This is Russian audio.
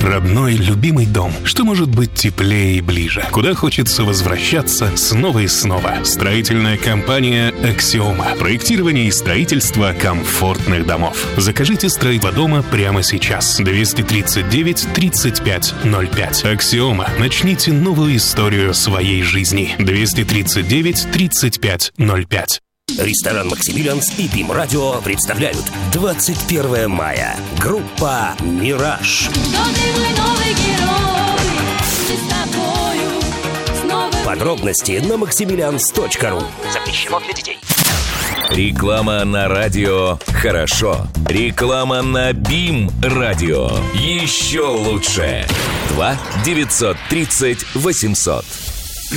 Родной, любимый дом. Что может быть теплее и ближе? Куда хочется возвращаться снова и снова? Строительная компания «Аксиома». Проектирование и строительство комфортных домов. Закажите строительство дома прямо сейчас. 239 35 05. «Аксиома». Начните новую историю своей жизни. 239 35 05. Ресторан «Максимилианс» и ПИМ Радио представляют 21 мая. Группа «Мираж». Подробности на maximilians.ru. Запрещено для детей. Реклама на радио хорошо. Реклама на БИМ Радио еще лучше. 2 930 800.